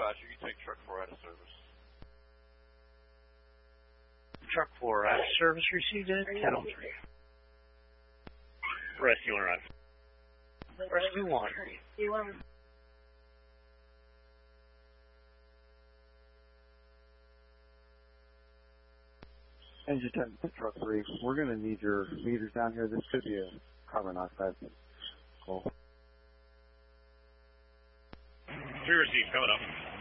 Roger, you take truck 4 out of service. Truck 4 out of service received at Kettle 3. Rescue 1 arrived. Rescue 1. Engine 10, truck 3. We're going to need your meters down here. This could be a carbon monoxide. Cool. 3 received, coming up.